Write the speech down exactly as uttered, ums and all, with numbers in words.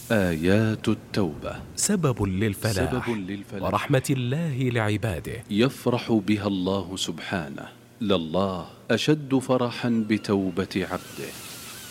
آيات التوبة سبب للفلاح, سبب للفلاح ورحمة الله لعباده. يفرح بها الله سبحانه، لله أشد فرحا بتوبة عبده.